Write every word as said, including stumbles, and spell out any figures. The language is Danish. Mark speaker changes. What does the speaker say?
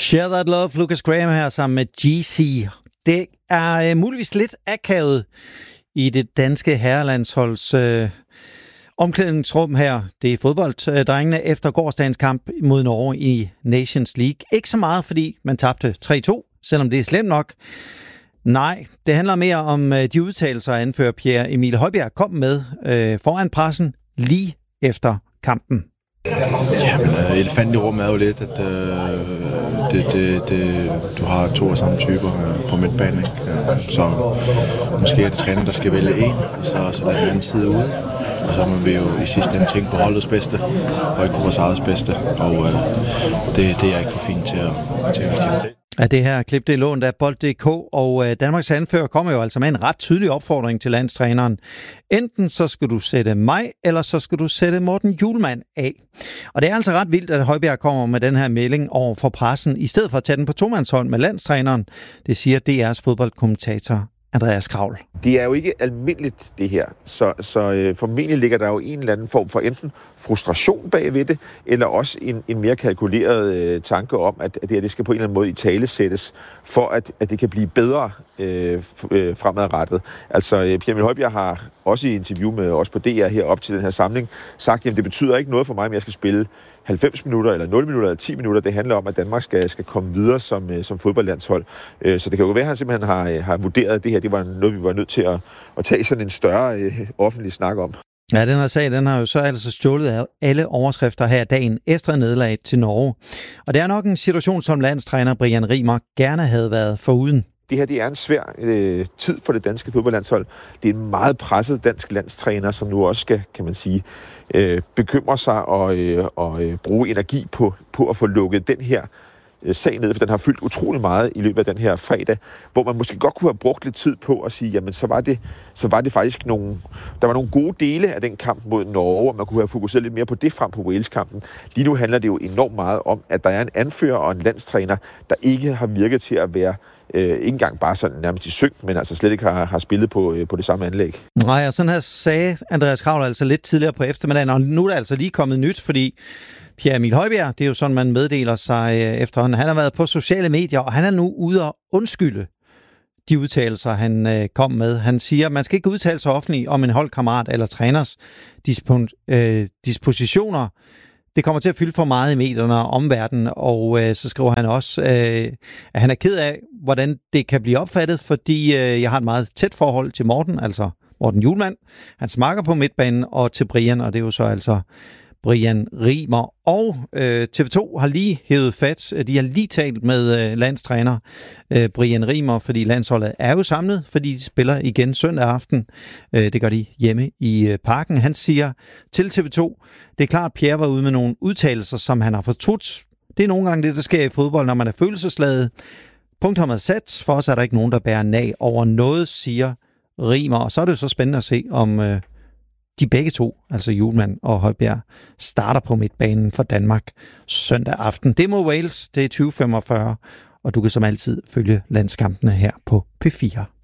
Speaker 1: Share That Love, Lucas Graham her sammen med G C. Det er øh, muligvis lidt akavet i det danske herrelandsholds øh, omklædningsrum her. Det er fodbolddrengene efter gårsdagens kamp mod Norge i Nations League. Ikke så meget, fordi man tabte tre to, selvom det er slemt nok. Nej, det handler mere om øh, de udtalelser, anfører Pierre Emil Højbjerg kom med øh, foran pressen lige efter kampen.
Speaker 2: Jamen, øh, elefanten i rummet er jo lidt, at øh, det, det, det, du har to af samme typer øh, på midtbanen, ikke? Så måske er det træner, der skal vælge en, og så, så lade den anden side ude. Og så må vi jo i sidste ende tænke på holdets bedste, og ikke på vores eget bedste. Og øh, det, det er jeg ikke for fint til at, til at kende.
Speaker 1: Ja, det her klip, det er lånt af Bold punktum d k, og Danmarks anfører kommer jo altså med en ret tydelig opfordring til landstræneren. Enten så skal du sætte mig, eller så skal du sætte Morten Hjulmand af. Og det er altså ret vildt, at Højbjerg kommer med den her melding over for pressen, i stedet for at tage den på tomandshånd med landstræneren. Det siger D R's fodboldkommentator Andreas Kravl.
Speaker 3: Det er jo ikke almindeligt, det her. Så, så øh, formentlig ligger der jo en eller anden form for enten frustration bagved det, eller også en, en mere kalkuleret øh, tanke om, at, at det her det skal på en eller anden måde i tale sættes, for at, at det kan blive bedre øh, øh, fremadrettet. Altså, øh, Pierre Emil Højbjerg har også i interview med os på D R her op til den her samling sagt, at det betyder ikke noget for mig, om jeg skal spille halvfems minutter, eller nul minutter, eller ti minutter. Det handler om, at Danmark skal, skal komme videre som, som fodboldlandshold. Så det kan jo være, at han simpelthen har, har vurderet, at det her det var noget, vi var nødt til at, at tage sådan en større øh, offentlig snak om.
Speaker 1: Ja, den her sag, den har jo så altså stjålet af alle overskrifter her dagen efter nederlaget til Norge. Og det er nok en situation, som landstræner Brian Rimer gerne havde været foruden.
Speaker 3: Det her det er en svær øh, tid for det danske fodboldlandshold. Det er en meget presset dansk landstræner, som nu også skal, kan man sige, øh, bekymre sig og, øh, og øh, bruge energi på, på at få lukket den her øh, sag ned, for den har fyldt utrolig meget i løbet af den her fredag, hvor man måske godt kunne have brugt lidt tid på at sige, jamen så var det, så var det faktisk nogle, der var nogle gode dele af den kamp mod Norge, og man kunne have fokuseret lidt mere på det frem på Wales-kampen. Lige nu handler det jo enormt meget om, at der er en anfører og en landstræner, der ikke har virket til at være Øh, ikke engang bare sådan nærmest i synk, men altså slet ikke har, har spillet på, øh, på det samme anlæg.
Speaker 1: Nej, og sådan her sagde Andreas Kravl altså lidt tidligere på eftermiddagen, og nu er der altså lige kommet nyt, fordi Pierre Emil Højbjerg, det er jo sådan, man meddeler sig øh, efterhånden. Han har været på sociale medier, og han er nu ude at undskylde de udtalelser, han øh, kom med. Han siger, at man skal ikke udtale sig offentligt om en holdkammerat eller træners dispon- øh, dispositioner. Det kommer til at fylde for meget i medierne og omverdenen, og øh, så skriver han også, øh, at han er ked af, hvordan det kan blive opfattet, fordi øh, jeg har et meget tæt forhold til Morten, altså Morten Hjulmand. Han smakker på midtbanen, og til Brian, og det er jo så altså Brian Rimer. Og øh, T V to har lige hævet fat. De har lige talt med øh, landstræner øh, Brian Rimer, fordi landsholdet er jo samlet, fordi de spiller igen søndag aften. Øh, det gør de hjemme i øh, parken. Han siger til T V to, det er klart, at Pierre var ude med nogle udtalelser, som han har fortrudt. Det er nogle gange det, der sker i fodbold, når man er følelsesladet. Punktum er sat. For os er der ikke nogen, der bærer nag over noget, siger Rimer. Og så er det jo så spændende at se, om øh, de begge to, altså Hjulmand og Højbjerg, starter på midtbanen for Danmark søndag aften. Det må Wales, det er tyve femogfyrre, og du kan som altid følge landskampene her på P fire.